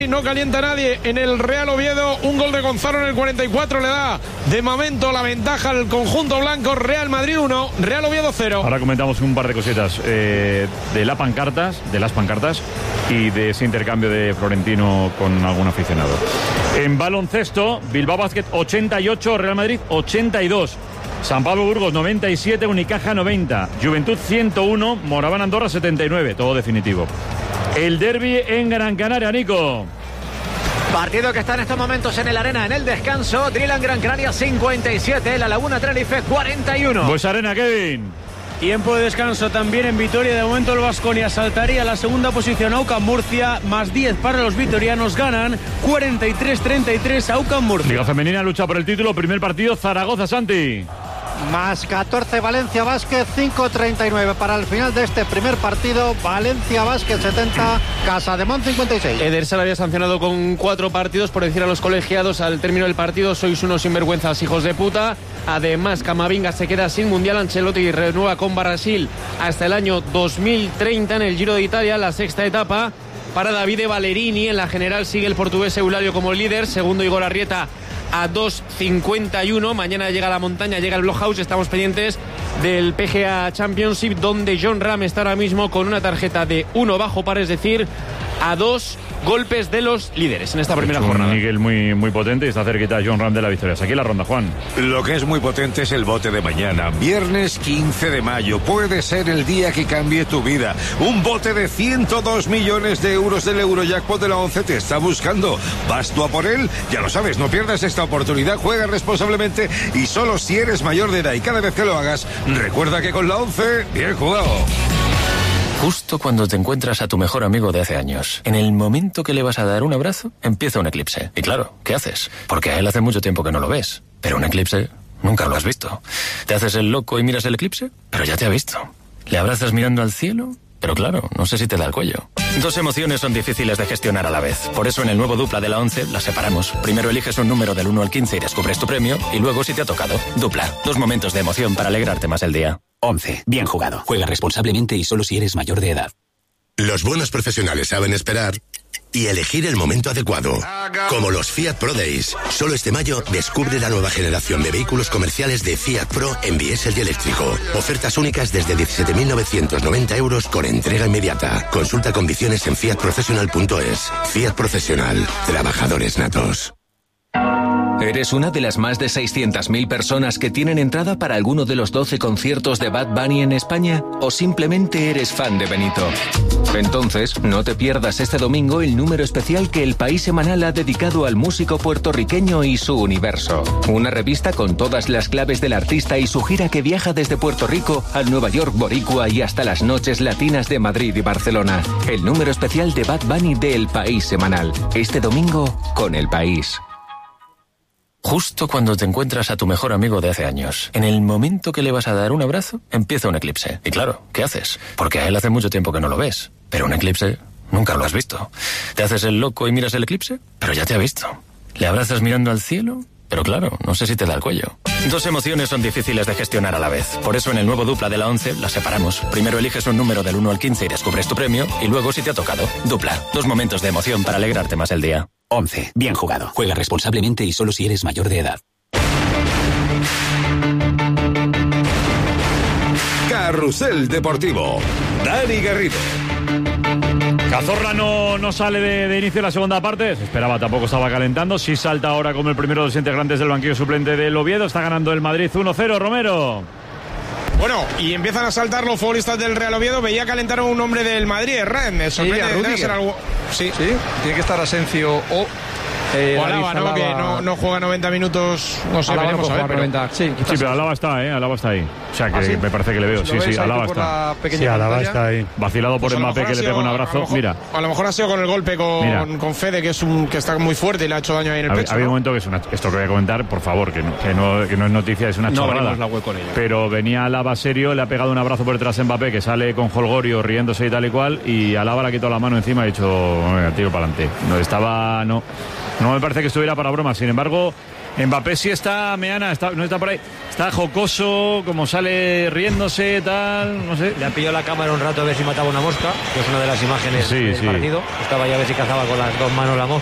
No calienta nadie en el Real Oviedo. Un gol de Gonzalo en el 44 le da de momento la ventaja al conjunto blanco. Real Madrid 1, Real Oviedo 0. Ahora comentamos un par de cositas de las pancartas y de ese intercambio de Florentino con algún aficionado. En baloncesto, Bilbao Basket 88, Real Madrid 82. San Pablo Burgos 97, Unicaja 90, Juventud 101, Moraván Andorra 79, todo definitivo. El derbi en Gran Canaria, Nico. Partido que está en estos momentos en el Arena, en el descanso. Drilan Gran Canaria 57, La Laguna Tenerife 41. Pues Arena, Kevin. Tiempo de descanso también en Vitoria. De momento el Baskonia saltaría a la segunda posición. Aucán Murcia, más 10 para los vitorianos. Ganan 43-33 Aucán Murcia. Liga Femenina lucha por el título. Primer partido, Zaragoza, Santi. Más 14 Valencia Basket, 5-39 para el final de este primer partido. Valencia Basket 70, Casademont 56. Eder se le había sancionado con 4 partidos por decir a los colegiados al término del partido: sois unos sinvergüenzas, hijos de puta. Además, Camavinga se queda sin Mundial. Ancelotti renueva con Brasil hasta el año 2030 en el Giro de Italia, la sexta etapa. Para Davide Ballerini en la general sigue el portugués Eulario como líder, segundo Igor Arrieta a 2.51. Mañana llega la montaña, llega el Blockhouse. Estamos pendientes del PGA Championship, donde Jon Rahm está ahora mismo con una tarjeta de 1 bajo par, es decir, a 2 golpes de los líderes en esta primera jornada. Miguel muy potente y está cerquita Jon Rahm de la victoria. Aquí la ronda, Juan. Lo que es muy potente es el bote de mañana, viernes 15 de mayo. Puede ser el día que cambie tu vida. Un bote de 102 millones de euros del Eurojackpot de la 11 te está buscando. ¿Vas tú a por él? Ya lo sabes, no pierdas esta oportunidad. Juega responsablemente y solo si eres mayor de edad. Y cada vez que lo hagas, recuerda que con la 11, bien jugado. Justo cuando te encuentras a tu mejor amigo de hace años, en el momento que le vas a dar un abrazo, empieza un eclipse. Y claro, ¿qué haces? Porque a él hace mucho tiempo que no lo ves. Pero un eclipse nunca lo has visto. ¿Te haces el loco y miras el eclipse? Pero ya te ha visto. ¿Le abrazas mirando al cielo? Pero claro, no sé si te da el cuello. 2 emociones son difíciles de gestionar a la vez. Por eso en el nuevo Dupla de la 11 las separamos. Primero eliges un número del 1 al 15 y descubres tu premio. Y luego, si te ha tocado, Dupla. 2 momentos de emoción para alegrarte más el día. 11. Bien jugado. Juega responsablemente y solo si eres mayor de edad. Los buenos profesionales saben esperar y elegir el momento adecuado. Como los Fiat Pro Days. Solo este mayo descubre la nueva generación de vehículos comerciales de Fiat Pro en diésel y eléctrico. Ofertas únicas desde 17.990 euros con entrega inmediata. Consulta condiciones en fiatprofessional.es. Fiat Profesional. Trabajadores natos. ¿Eres una de las más de 600.000 personas que tienen entrada para alguno de los 12 conciertos de Bad Bunny en España? ¿O simplemente eres fan de Benito? Entonces, no te pierdas este domingo el número especial que El País Semanal ha dedicado al músico puertorriqueño y su universo. Una revista con todas las claves del artista y su gira que viaja desde Puerto Rico al Nueva York boricua y hasta las noches latinas de Madrid y Barcelona. El número especial de Bad Bunny de El País Semanal. Este domingo con El País. Justo cuando te encuentras a tu mejor amigo de hace años, en el momento que le vas a dar un abrazo, empieza un eclipse. Y claro, ¿qué haces? Porque a él hace mucho tiempo que no lo ves. Pero un eclipse nunca lo has visto. ¿Te haces el loco y miras el eclipse? Pero ya te ha visto. ¿Le abrazas mirando al cielo? Pero claro, no sé si te da el cuello. 2 emociones son difíciles de gestionar a la vez. Por eso en el nuevo Dupla de la 11 las separamos. Primero eliges un número del 1 al 15 y descubres tu premio. Y luego, si te ha tocado, Dupla. 2 momentos de emoción para alegrarte más el día. 11. Bien jugado. Juega responsablemente y solo si eres mayor de edad. Carrusel Deportivo. Dani Garrido. Cazorla no sale de inicio de la segunda parte. Se esperaba, tampoco estaba calentando. Sí salta ahora como el primero de los integrantes del banquillo suplente del Oviedo. Está ganando el Madrid 1-0, Romero. Bueno, y empiezan a saltar los futbolistas del Real Oviedo. Veía calentar a un hombre del Madrid, Red. Me sorprende, debe ser algo... Sí, tiene que estar Asencio o Alaba, ¿no? Que no juega 90 minutos. No sé, veremos a ver. Pero... 90. Sí, pero Alaba está, Alaba está ahí. O sea, que me parece que le veo. Sí, Alaba está. Sí, Alaba está ahí. Vacilado por Mbappé, que le pega un abrazo. Mira. A lo mejor ha sido con el golpe con Fede, que está muy fuerte y le ha hecho daño ahí en el pecho. Había un momento que esto que voy a comentar, por favor, que no es noticia, es una chorrada. Pero venía Alaba serio, le ha pegado un abrazo por detrás a Mbappé, que sale con jolgorio, riéndose y tal y cual, y Alaba le ha quitado la mano encima y ha dicho, tiro para adelante. No me parece que estuviera para broma. Sin embargo, Mbappé sí está, Meana, no está por ahí. Está jocoso, como sale riéndose, tal, no sé. Le ha pillado la cámara un rato a ver si mataba una mosca, que es una de las imágenes del partido. Estaba ya a ver si cazaba con las dos manos la mosca.